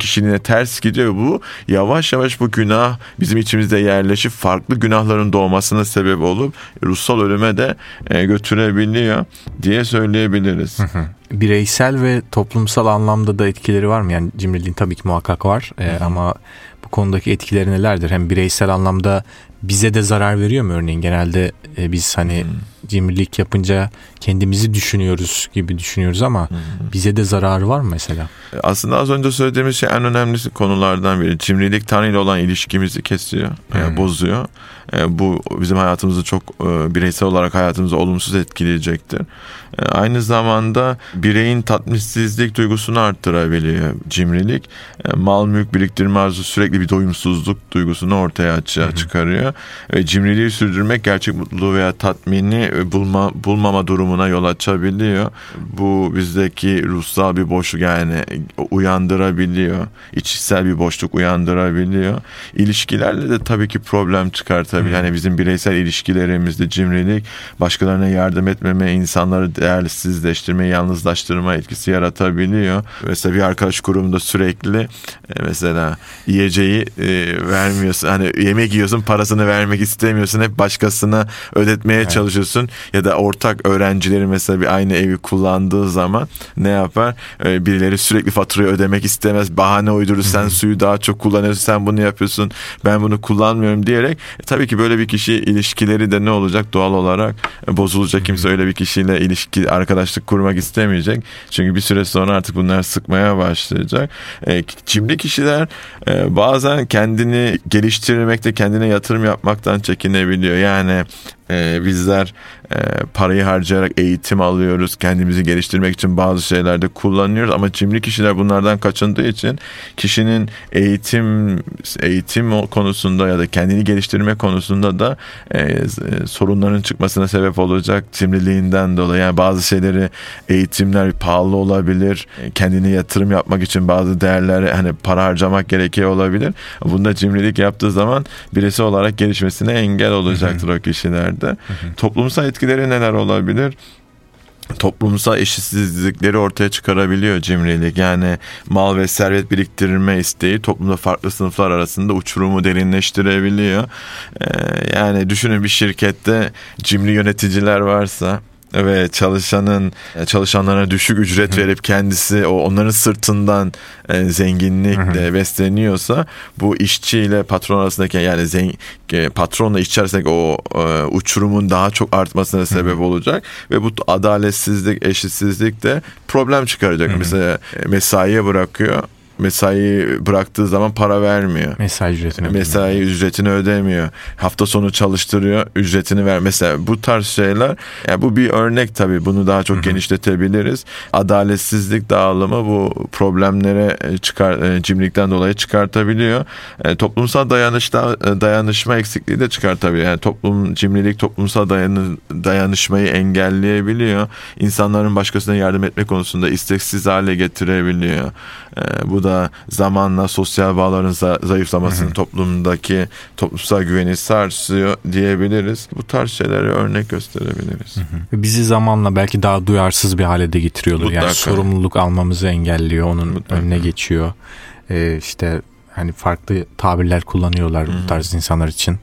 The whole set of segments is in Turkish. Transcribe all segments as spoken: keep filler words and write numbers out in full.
kişiliğine ters gidiyor. Bu yavaş yavaş bu günah bizim içimizde yerleşip farklı günahların doğmasına sebep olup ruhsal ölüme de e, götürebiliyor diye söyleyebiliriz. Hı hı. Bireysel ve toplumsal anlamda da etkileri var mı? Yani cimriliğin tabii ki muhakkak var e, ama bu konudaki etkileri nelerdir? Hem bireysel anlamda bize de zarar veriyor mu örneğin? Genelde e, biz hani hmm. cimrilik yapınca kendimizi düşünüyoruz gibi düşünüyoruz ama hmm. bize de zararı var mı mesela? Aslında az önce söylediğimiz şey en önemlisi konulardan biri. Cimrilik Tanrı ile olan ilişkimizi kesiyor, hmm. e, bozuyor. E, bu bizim hayatımızı çok e, bireysel olarak hayatımızı olumsuz etkileyecektir. E, aynı zamanda bireyin tatminsizlik duygusunu arttırabiliyor cimrilik. E, mal mülk biriktirme arzusu sürekli bir doyumsuzluk duygusunu ortaya açığa hmm. çıkarıyor. E, cimriliği sürdürmek gerçek mutluluğu veya tatmini bulma, bulmama durumuna yol açabiliyor. Bu bizdeki ruhsal bir boşluk yani uyandırabiliyor. İçsel bir boşluk uyandırabiliyor. İlişkilerle de tabii ki problem çıkartabiliyor. Hmm. Yani bizim bireysel ilişkilerimizde cimrilik başkalarına yardım etmeme, insanları değersizleştirme, yalnızlaştırma etkisi yaratabiliyor. Mesela bir arkadaş grubunda sürekli mesela yiyeceği vermiyorsun. Hani yemek yiyorsun, parasını vermek istemiyorsun. Hep başkasına ödetmeye evet. çalışıyorsun. Ya da ortak öğrencileri mesela bir aynı evi kullandığı zaman ne yapar? Birileri sürekli faturayı ödemek istemez. Bahane uydurur. Sen suyu daha çok kullanıyorsun. Sen bunu yapıyorsun. Ben bunu kullanmıyorum diyerek. E, tabii ki böyle bir kişi ilişkileri de ne olacak? Doğal olarak bozulacak. Kimse öyle bir kişiyle ilişki, arkadaşlık kurmak istemeyecek. Çünkü bir süre sonra artık bunlar sıkmaya başlayacak. E, cimri kişiler e, bazen kendini geliştirmekte, kendine yatırım yapmaktan çekinebiliyor. Yani e, bizler e, parayı harcayarak eğitim alıyoruz. Kendimizi geliştirmek için bazı şeylerde kullanıyoruz. Ama cimri kişiler bunlardan kaçındığı için kişinin eğitim eğitim konusunda ya da kendini geliştirme konusunda da e, e, sorunların çıkmasına sebep olacak cimriliğinden dolayı. Yani bazı şeyleri eğitimler pahalı olabilir. Kendine yatırım yapmak için bazı değerlere hani para harcamak gerekiyor olabilir. Bunda cimrilik yaptığı zaman bireysel olarak gelişmesine engel olacaktır o kişilerde. Hı hı. Toplumsal etkileri neler olabilir? Toplumsal eşitsizlikleri ortaya çıkarabiliyor cimrilik. Yani mal ve servet biriktirme isteği toplumda farklı sınıflar arasında uçurumu derinleştirebiliyor. Ee, yani düşünün bir şirkette cimri yöneticiler varsa ve çalışanın çalışanlara düşük ücret verip kendisi o onların sırtından e, zenginlikle besleniyorsa bu işçiyle patron arasındaki yani zen, patronla işçi arasındaki o e, uçurumun daha çok artmasına sebep olacak ve bu adaletsizlik, eşitsizlik de problem çıkaracak. Mesela mesaiye bırakıyor. Mesai bıraktığı zaman para vermiyor. Mesai ücretini Mesai ödemiyor. ücretini ödemiyor. Hafta sonu çalıştırıyor, ücretini ver. Mesela bu tarz şeyler, yani bu bir örnek tabii. Bunu daha çok Hı-hı. genişletebiliriz. Adaletsizlik dağılımı bu problemlere çıkar, cimrilikten dolayı çıkartabiliyor. Yani toplumsal dayanışma, dayanışma eksikliği de çıkartabiliyor. Yani toplum cimrilik toplumsal dayanı, dayanışmayı engelleyebiliyor. İnsanların başkasına yardım etme konusunda isteksiz hale getirebiliyor. Bu da zamanla sosyal bağların zayıflamasını, hı hı. toplumdaki toplumsal güveni sarsıyor diyebiliriz. Bu tarz şeylere örnek gösterebiliriz. Hı hı. Bizi zamanla belki daha duyarsız bir hale de getiriyorlar. Mutlaka. Yani sorumluluk almamızı engelliyor, onun Mutlaka. önüne geçiyor. Ee, işte hani farklı tabirler kullanıyorlar hı hı. bu tarz insanlar için.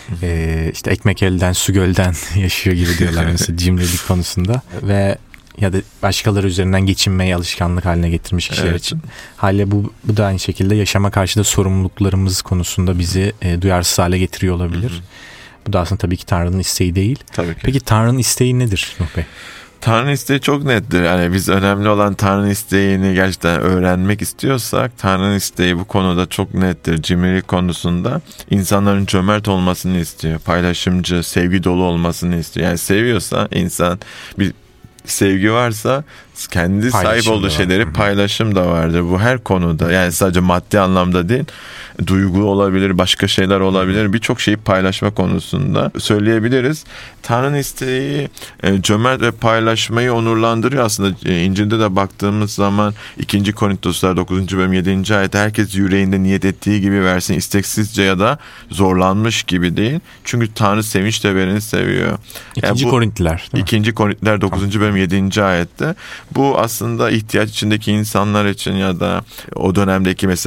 Ee, işte ekmek elden su gölden yaşıyor gibi diyorlar mesela cimrilik konusunda ve ya da başkaları üzerinden geçinmeyi alışkanlık haline getirmiş kişiler evet. için. Haliyle bu, bu da aynı şekilde yaşama karşı da sorumluluklarımız konusunda bizi e, duyarsız hale getiriyor olabilir. Hı hı. Bu da aslında tabii ki Tanrı'nın isteği değil. Tabii ki. Peki Tanrı'nın isteği nedir Nuh Bey? Tanrı'nın isteği çok nettir. Yani biz önemli olan Tanrı'nın isteğini gerçekten öğrenmek istiyorsak Tanrı'nın isteği bu konuda çok nettir. Cimrilik konusunda insanların cömert olmasını istiyor. Paylaşımcı, sevgi dolu olmasını istiyor. Yani seviyorsa insan bir sevgi varsa kendi paylaşım sahip olduğu şeyleri var. Paylaşım da vardır. Bu her konuda yani sadece maddi anlamda değil, duygu olabilir, başka şeyler olabilir. Birçok şeyi paylaşma konusunda söyleyebiliriz. Tanrı'nın isteği cömert ve paylaşmayı onurlandırıyor aslında. İncil'de de baktığımız zaman ikinci Korintoslar dokuzuncu bölüm yedinci ayet herkes yüreğinde niyet ettiği gibi versin, isteksizce ya da zorlanmış gibi değil. Çünkü Tanrı sevinçle vereni seviyor. İkinci yani Korintliler. İkinci Korintliler dokuzuncu bölüm yedinci ayette bu aslında ihtiyaç içindeki insanlar için ya da o dönemdeki mesela